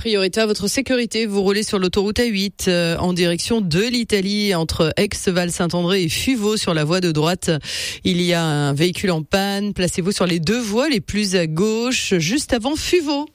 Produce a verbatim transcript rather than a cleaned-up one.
priorité à votre sécurité. Vous roulez sur l'autoroute A huit euh, en direction de l'Italie entre Aix, Val-Saint-André et Fuveau sur la voie de droite. Il y a un véhicule en panne. Placez-vous sur les deux voies les plus à gauche, juste avant Fuveau.